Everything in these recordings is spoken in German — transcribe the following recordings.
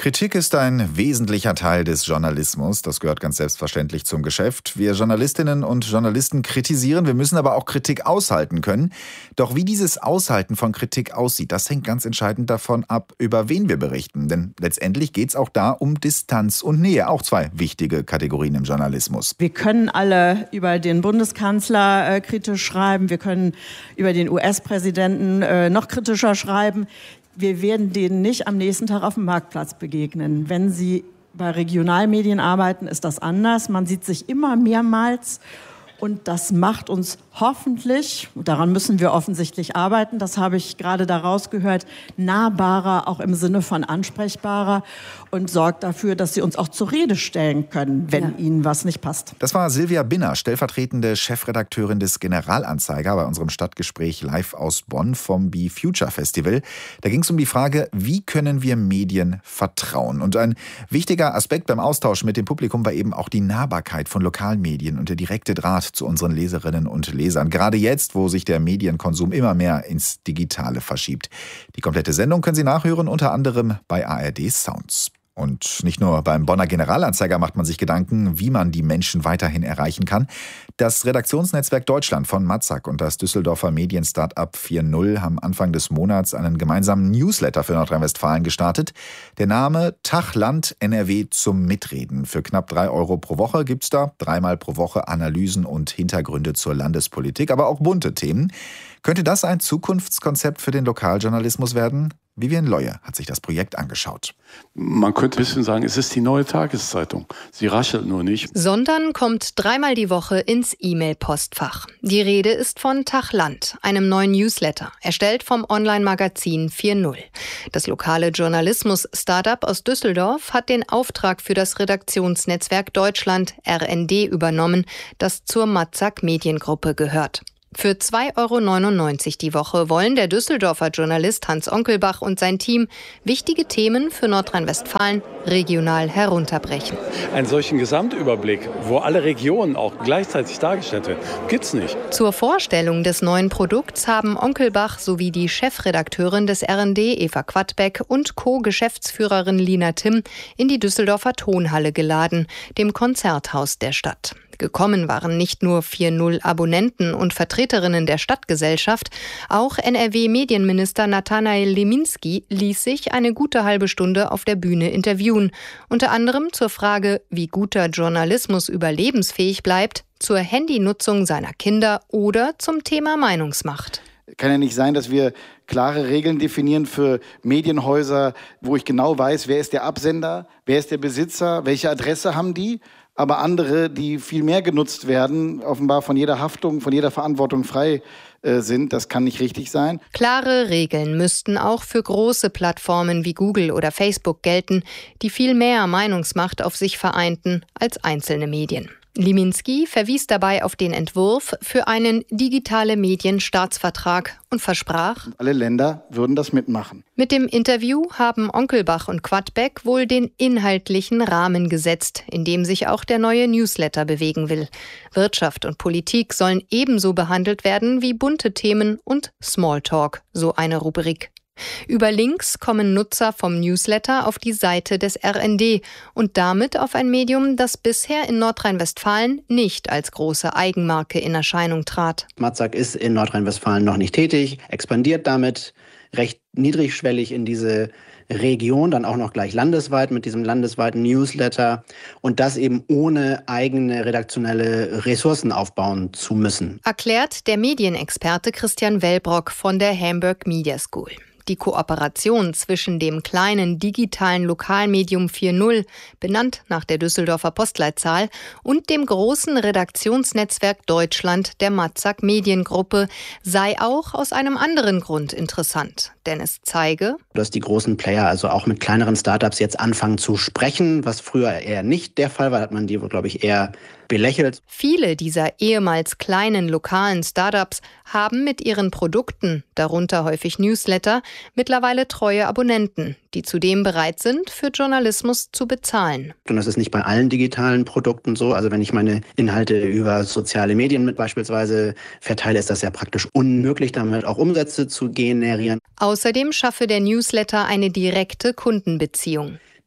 Kritik ist ein wesentlicher Teil des Journalismus. Das gehört ganz selbstverständlich zum Geschäft. Wir Journalistinnen und Journalisten kritisieren, wir müssen aber auch Kritik aushalten können. Doch wie dieses Aushalten von Kritik aussieht, das hängt ganz entscheidend davon ab, über wen wir berichten. Denn letztendlich geht es auch da um Distanz und Nähe, auch zwei wichtige Kategorien im Journalismus. Wir können alle über den Bundeskanzler kritisch schreiben, wir können über den US-Präsidenten noch kritischer schreiben. Wir werden denen nicht am nächsten Tag auf dem Marktplatz begegnen. Wenn sie bei Regionalmedien arbeiten, ist das anders. Man sieht sich immer mehrmals und das macht uns hoffentlich, daran müssen wir offensichtlich arbeiten, das habe ich gerade daraus gehört, nahbarer, auch im Sinne von ansprechbarer und sorgt dafür, dass sie uns auch zur Rede stellen können, wenn ihnen was nicht passt. Das war Silvia Binner, stellvertretende Chefredakteurin des Generalanzeiger bei unserem Stadtgespräch live aus Bonn vom Be Future Festival. Da ging es um die Frage, wie können wir Medien vertrauen? Und ein wichtiger Aspekt beim Austausch mit dem Publikum war eben auch die Nahbarkeit von Lokalmedien und der direkte Draht zu unseren Leserinnen und Lesern. Gerade jetzt, wo sich der Medienkonsum immer mehr ins Digitale verschiebt. Die komplette Sendung können Sie nachhören, unter anderem bei ARD Sounds. Und nicht nur beim Bonner Generalanzeiger macht man sich Gedanken, wie man die Menschen weiterhin erreichen kann. Das Redaktionsnetzwerk Deutschland von Matzak und das Düsseldorfer Medien-Startup 4.0 haben Anfang des Monats einen gemeinsamen Newsletter für Nordrhein-Westfalen gestartet. Der Name Tag Land NRW zum Mitreden. Für knapp 3 € pro Woche gibt's da 3-mal pro Woche Analysen und Hintergründe zur Landespolitik, aber auch bunte Themen. Könnte das ein Zukunftskonzept für den Lokaljournalismus werden? Vivian Leue hat sich das Projekt angeschaut. Man könnte ein bisschen sagen, es ist die neue Tageszeitung. Sie raschelt nur nicht. Sondern kommt 3-mal die Woche ins E-Mail-Postfach. Die Rede ist von Tag Land, einem neuen Newsletter, erstellt vom Online-Magazin 4.0. Das lokale Journalismus-Startup aus Düsseldorf hat den Auftrag für das Redaktionsnetzwerk Deutschland RND übernommen, das zur Matzak Mediengruppe gehört. Für 2,99 € die Woche wollen der Düsseldorfer Journalist Hans Onkelbach und sein Team wichtige Themen für Nordrhein-Westfalen regional herunterbrechen. Einen solchen Gesamtüberblick, wo alle Regionen auch gleichzeitig dargestellt werden, gibt's nicht. Zur Vorstellung des neuen Produkts haben Onkelbach sowie die Chefredakteurin des RND Eva Quadbeck und Co-Geschäftsführerin Lina Timm in die Düsseldorfer Tonhalle geladen, dem Konzerthaus der Stadt. Gekommen waren nicht nur 4.0 Abonnenten und Vertreterinnen der Stadtgesellschaft, auch NRW-Medienminister Nathanael Leminski ließ sich eine gute halbe Stunde auf der Bühne interviewen. Unter anderem zur Frage, wie guter Journalismus überlebensfähig bleibt, zur Handynutzung seiner Kinder oder zum Thema Meinungsmacht. Kann ja nicht sein, dass wir klare Regeln definieren für Medienhäuser, wo ich genau weiß, wer ist der Absender, wer ist der Besitzer, welche Adresse haben die. Aber andere, die viel mehr genutzt werden, offenbar von jeder Haftung, von jeder Verantwortung frei sind. Das kann nicht richtig sein. Klare Regeln müssten auch für große Plattformen wie Google oder Facebook gelten, die viel mehr Meinungsmacht auf sich vereinten als einzelne Medien. Leminski verwies dabei auf den Entwurf für einen Digitale-Medien-Staatsvertrag und versprach, alle Länder würden das mitmachen. Mit dem Interview haben Onkelbach und Quadbeck wohl den inhaltlichen Rahmen gesetzt, in dem sich auch der neue Newsletter bewegen will. Wirtschaft und Politik sollen ebenso behandelt werden wie bunte Themen und Smalltalk, so eine Rubrik. Über Links kommen Nutzer vom Newsletter auf die Seite des RND und damit auf ein Medium, das bisher in Nordrhein-Westfalen nicht als große Eigenmarke in Erscheinung trat. Matzak ist in Nordrhein-Westfalen noch nicht tätig, expandiert damit recht niedrigschwellig in diese Region, dann auch noch gleich landesweit mit diesem landesweiten Newsletter und das eben ohne eigene redaktionelle Ressourcen aufbauen zu müssen. Erklärt der Medienexperte Christian Wellbrock von der Hamburg Media School. Die Kooperation zwischen dem kleinen digitalen Lokalmedium 4.0, benannt nach der Düsseldorfer Postleitzahl, und dem großen Redaktionsnetzwerk Deutschland der Matzak Mediengruppe sei auch aus einem anderen Grund interessant. Denn es zeige, dass die großen Player also auch mit kleineren Startups jetzt anfangen zu sprechen, was früher eher nicht der Fall war, hat man die, glaube ich, eher belächelt. Viele dieser ehemals kleinen lokalen Startups haben mit ihren Produkten, darunter häufig Newsletter, mittlerweile treue Abonnenten, die zudem bereit sind, für Journalismus zu bezahlen. Und das ist nicht bei allen digitalen Produkten so. Also wenn ich meine Inhalte über soziale Medien mit beispielsweise verteile, ist das ja praktisch unmöglich, damit auch Umsätze zu generieren. Außerdem schaffe der Newsletter eine direkte Kundenbeziehung.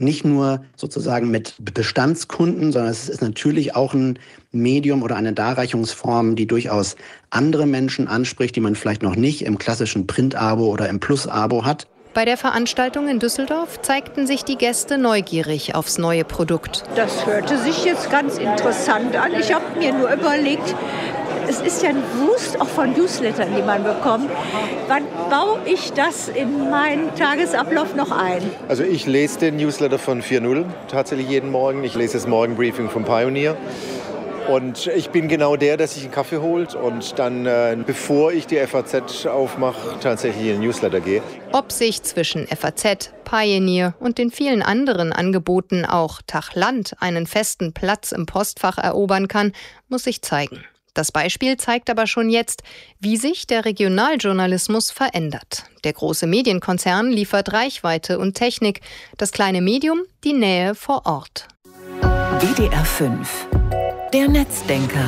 nicht nur sozusagen mit Bestandskunden, sondern es ist natürlich auch ein Medium oder eine Darreichungsform, die durchaus andere Menschen anspricht, die man vielleicht noch nicht im klassischen Print-Abo oder im Plus-Abo hat. Bei der Veranstaltung in Düsseldorf zeigten sich die Gäste neugierig aufs neue Produkt. Das hörte sich jetzt ganz interessant an. Ich habe mir nur überlegt, es ist ja ein Wust auch von Newslettern, die man bekommt. Wann baue ich das in meinen Tagesablauf noch ein? Also ich lese den Newsletter von 4.0 tatsächlich jeden Morgen. Ich lese das Morgenbriefing vom Pioneer. Und ich bin genau der sich einen Kaffee holt und dann, bevor ich die FAZ aufmache, tatsächlich in den Newsletter gehe. Ob sich zwischen FAZ, Pioneer und den vielen anderen Angeboten auch Tag Land einen festen Platz im Postfach erobern kann, muss sich zeigen. Das Beispiel zeigt aber schon jetzt, wie sich der Regionaljournalismus verändert. Der große Medienkonzern liefert Reichweite und Technik, das kleine Medium die Nähe vor Ort. WDR 5. Der Netzdenker.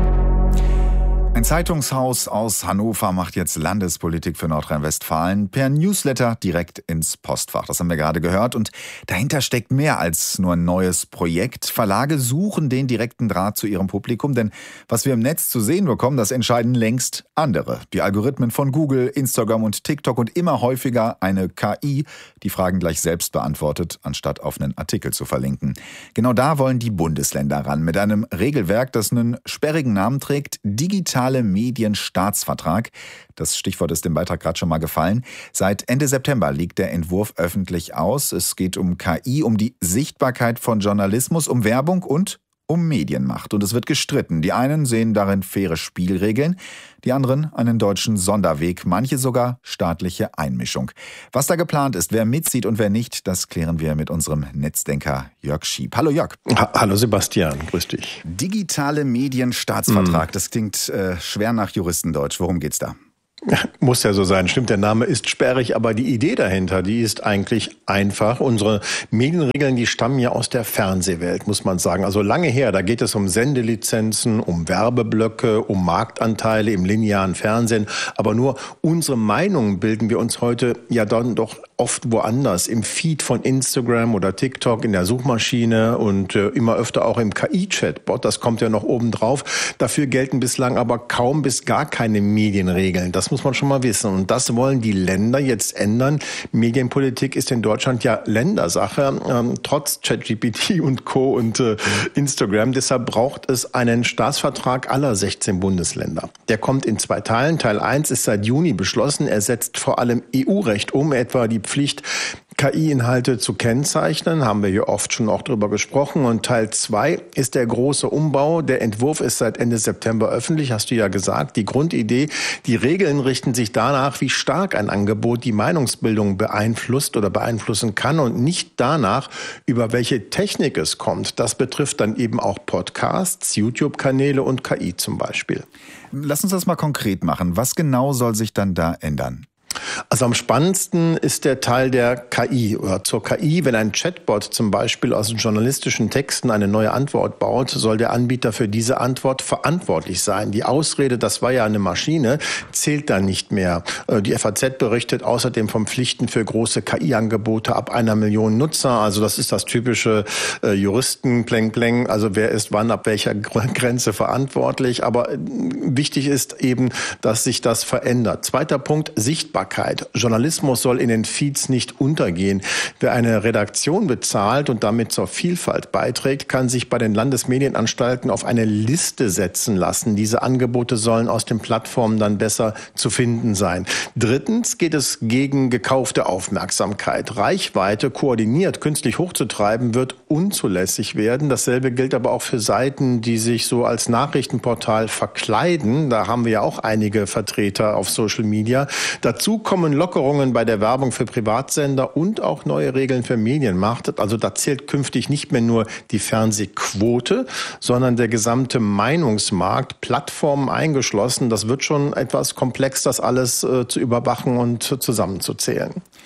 Ein Zeitungshaus aus Hannover macht jetzt Landespolitik für Nordrhein-Westfalen per Newsletter direkt ins Postfach. Das haben wir gerade gehört. Und dahinter steckt mehr als nur ein neues Projekt. Verlage suchen den direkten Draht zu ihrem Publikum. Denn was wir im Netz zu sehen bekommen, das entscheiden längst andere. Die Algorithmen von Google, Instagram und TikTok und immer häufiger eine KI, die Fragen gleich selbst beantwortet, anstatt auf einen Artikel zu verlinken. Genau da wollen die Bundesländer ran. Mit einem Regelwerk, das einen sperrigen Namen trägt: Digitale Medienstaatsvertrag. Das Stichwort ist im Beitrag gerade schon mal gefallen. Seit Ende September liegt der Entwurf öffentlich aus. Es geht um KI, um die Sichtbarkeit von Journalismus, um Werbung und um Medienmacht. Und es wird gestritten. Die einen sehen darin faire Spielregeln, die anderen einen deutschen Sonderweg, manche sogar staatliche Einmischung. Was da geplant ist, wer mitzieht und wer nicht, das klären wir mit unserem Netzdenker Jörg Schieb. Hallo Jörg. Hallo Sebastian, grüß dich. Digitale Medienstaatsvertrag, das klingt schwer nach Juristendeutsch. Worum geht's da? Muss ja so sein. Stimmt, der Name ist sperrig, aber die Idee dahinter, die ist eigentlich einfach. Unsere Medienregeln, die stammen ja aus der Fernsehwelt, muss man sagen. Also lange her, da geht es um Sendelizenzen, um Werbeblöcke, um Marktanteile im linearen Fernsehen. Aber nur unsere Meinungen bilden wir uns heute ja dann doch oft woanders. Im Feed von Instagram oder TikTok, in der Suchmaschine und immer öfter auch im KI-Chatbot. Das kommt ja noch oben drauf. Dafür gelten bislang aber kaum bis gar keine Medienregeln. Das muss man schon mal wissen. Und das wollen die Länder jetzt ändern. Medienpolitik ist in Deutschland ja Ländersache, trotz ChatGPT und Co. und Instagram. Deshalb braucht es einen Staatsvertrag aller 16 Bundesländer. Der kommt in 2 Teilen. Teil 1 ist seit Juni beschlossen. Er setzt vor allem EU-Recht um, etwa die Pflicht, KI-Inhalte zu kennzeichnen, haben wir hier oft schon auch drüber gesprochen. Und Teil 2 ist der große Umbau. Der Entwurf ist seit Ende September öffentlich, hast du ja gesagt. Die Grundidee, die Regeln richten sich danach, wie stark ein Angebot die Meinungsbildung beeinflusst oder beeinflussen kann und nicht danach, über welche Technik es kommt. Das betrifft dann eben auch Podcasts, YouTube-Kanäle und KI zum Beispiel. Lass uns das mal konkret machen. Was genau soll sich dann da ändern? Also am spannendsten ist der Teil der KI oder zur KI. Wenn ein Chatbot zum Beispiel aus journalistischen Texten eine neue Antwort baut, soll der Anbieter für diese Antwort verantwortlich sein. Die Ausrede, das war ja eine Maschine, zählt dann nicht mehr. Die FAZ berichtet außerdem von Pflichten für große KI-Angebote ab 1 Million Nutzer. Also das ist das typische Juristen-Pläng-Pläng. Also wer ist wann ab welcher Grenze verantwortlich. Aber wichtig ist eben, dass sich das verändert. Zweiter Punkt, Sichtbarkeit. Journalismus soll in den Feeds nicht untergehen. Wer eine Redaktion bezahlt und damit zur Vielfalt beiträgt, kann sich bei den Landesmedienanstalten auf eine Liste setzen lassen. Diese Angebote sollen aus den Plattformen dann besser zu finden sein. Drittens geht es gegen gekaufte Aufmerksamkeit. Reichweite koordiniert künstlich hochzutreiben wird unzulässig werden. Dasselbe gilt aber auch für Seiten, die sich so als Nachrichtenportal verkleiden. Da haben wir ja auch einige Vertreter auf Social Media. Dazu kommen Lockerungen bei der Werbung für Privatsender und auch neue Regeln für Medienmacht. Also da zählt künftig nicht mehr nur die Fernsehquote, sondern der gesamte Meinungsmarkt, Plattformen eingeschlossen. Das wird schon etwas komplex, das alles zu überwachen und zusammenzuzählen.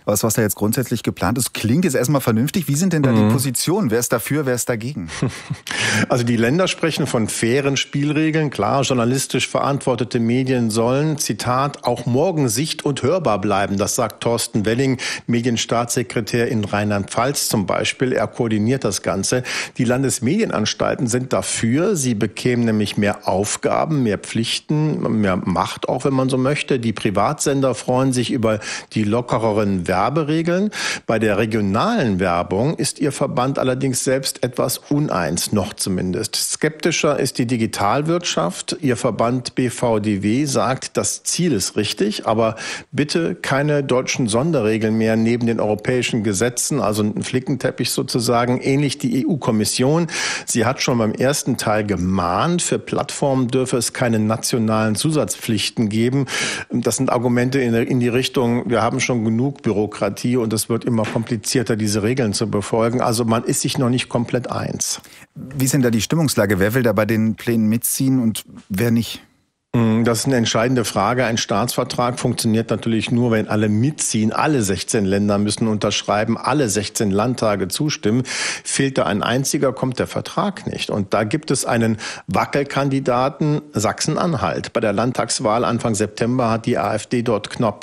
was da jetzt grundsätzlich geplant ist, klingt jetzt erstmal vernünftig. Wie sind denn da die Positionen? Wer ist dafür, wer ist dagegen? Also die Länder sprechen von fairen Spielregeln. Klar, journalistisch verantwortete Medien sollen, Zitat, auch morgen sicht- und hörbar bleiben. Das sagt Thorsten Welling, Medienstaatssekretär in Rheinland-Pfalz zum Beispiel. Er koordiniert das Ganze. Die Landesmedienanstalten sind dafür. Sie bekämen nämlich mehr Aufgaben, mehr Pflichten, mehr Macht auch, wenn man so möchte. Die Privatsender freuen sich über die lockereren Werberegeln. Bei der regionalen Werbung ist ihr Verband allerdings selbst etwas uneins, noch zumindest. Skeptischer ist die Digitalwirtschaft. Ihr Verband BVDW sagt, das Ziel ist richtig, aber bitte keine deutschen Sonderregeln mehr neben den europäischen Gesetzen, also ein Flickenteppich sozusagen, ähnlich die EU-Kommission. Sie hat schon beim ersten Teil gemahnt, für Plattformen dürfe es keine nationalen Zusatzpflichten geben. Das sind Argumente in die Richtung, wir haben schon genug Bürokratie und es wird immer komplizierter, diese Regeln zu befolgen. Also man ist sich noch nicht komplett eins. Wie ist denn da die Stimmungslage? Wer will da bei den Plänen mitziehen und wer nicht? Das ist eine entscheidende Frage. Ein Staatsvertrag funktioniert natürlich nur, wenn alle mitziehen. Alle 16 Länder müssen unterschreiben, alle 16 Landtage zustimmen. Fehlt da ein einziger, kommt der Vertrag nicht. Und da gibt es einen Wackelkandidaten, Sachsen-Anhalt. Bei der Landtagswahl Anfang September hat die AfD dort knapp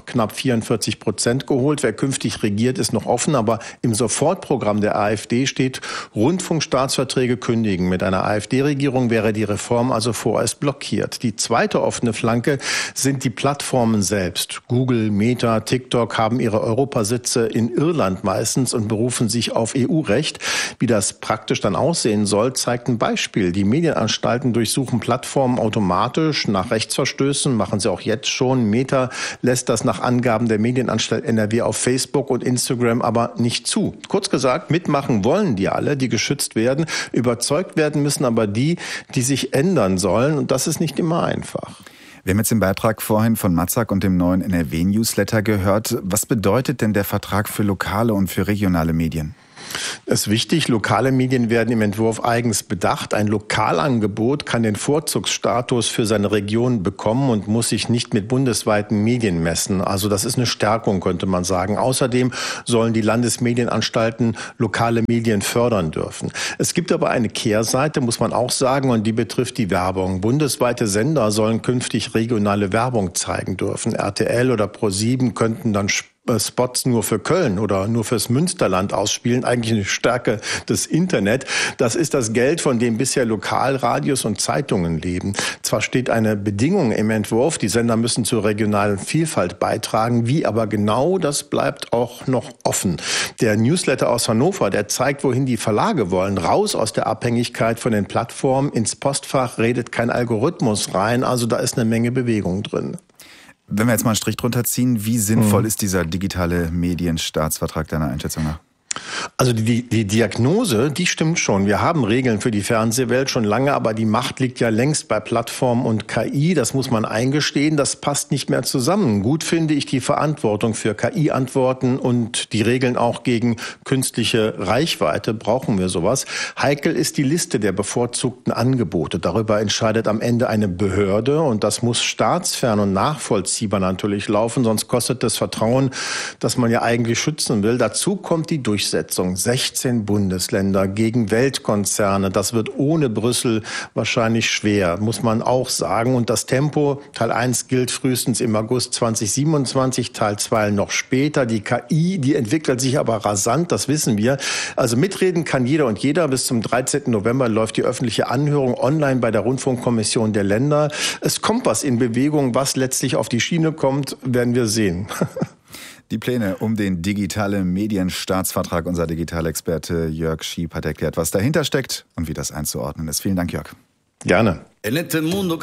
44% geholt. Wer künftig regiert, ist noch offen. Aber im Sofortprogramm der AfD steht, Rundfunkstaatsverträge kündigen. Mit einer AfD-Regierung wäre die Reform also vorerst blockiert. Die zweite offene Flanke sind die Plattformen selbst. Google, Meta, TikTok haben ihre Europasitze in Irland meistens und berufen sich auf EU-Recht. Wie das praktisch dann aussehen soll, zeigt ein Beispiel. Die Medienanstalten durchsuchen Plattformen automatisch nach Rechtsverstößen, machen sie auch jetzt schon. Meta lässt das nach Angaben der Medienanstalt NRW auf Facebook und Instagram aber nicht zu. Kurz gesagt, mitmachen wollen die alle, die geschützt werden. Überzeugt werden müssen aber die sich ändern sollen. Und das ist nicht immer einfach. Wir haben jetzt den Beitrag vorhin von Matzak und dem neuen NRW-Newsletter gehört. Was bedeutet denn der Vertrag für lokale und für regionale Medien? Es ist wichtig, lokale Medien werden im Entwurf eigens bedacht. Ein Lokalangebot kann den Vorzugsstatus für seine Region bekommen und muss sich nicht mit bundesweiten Medien messen. Also das ist eine Stärkung, könnte man sagen. Außerdem sollen die Landesmedienanstalten lokale Medien fördern dürfen. Es gibt aber eine Kehrseite, muss man auch sagen, und die betrifft die Werbung. Bundesweite Sender sollen künftig regionale Werbung zeigen dürfen. RTL oder Pro7 könnten dann Spots nur für Köln oder nur fürs Münsterland ausspielen, eigentlich eine Stärke des Internet. Das ist das Geld, von dem bisher Lokalradios und Zeitungen leben. Zwar steht eine Bedingung im Entwurf, die Sender müssen zur regionalen Vielfalt beitragen, wie aber genau, das bleibt auch noch offen. Der Newsletter aus Hannover, der zeigt, wohin die Verlage wollen. Raus aus der Abhängigkeit von den Plattformen, ins Postfach redet kein Algorithmus rein, also da ist eine Menge Bewegung drin. Wenn wir jetzt mal einen Strich drunter ziehen, wie sinnvoll ist dieser digitale Medienstaatsvertrag deiner Einschätzung nach? Also die Diagnose, die stimmt schon. Wir haben Regeln für die Fernsehwelt schon lange, aber die Macht liegt ja längst bei Plattformen und KI. Das muss man eingestehen, das passt nicht mehr zusammen. Gut finde ich die Verantwortung für KI-Antworten und die Regeln auch gegen künstliche Reichweite. Brauchen wir sowas? Heikel ist die Liste der bevorzugten Angebote. Darüber entscheidet am Ende eine Behörde und das muss staatsfern und nachvollziehbar natürlich laufen, sonst kostet das Vertrauen, das man ja eigentlich schützen will. Dazu kommt die Durchsetzung. 16 Bundesländer gegen Weltkonzerne. Das wird ohne Brüssel wahrscheinlich schwer, muss man auch sagen. Und das Tempo, Teil 1 gilt frühestens im August 2027, Teil 2 noch später. Die KI, die entwickelt sich aber rasant, das wissen wir. Also mitreden kann jeder und jeder. Bis zum 13. November läuft die öffentliche Anhörung online bei der Rundfunkkommission der Länder. Es kommt was in Bewegung. Was letztlich auf die Schiene kommt, werden wir sehen. Die Pläne um den digitalen Medienstaatsvertrag. Unser Digitalexperte Jörg Schiep hat erklärt, was dahinter steckt und wie das einzuordnen ist. Vielen Dank, Jörg. Gerne.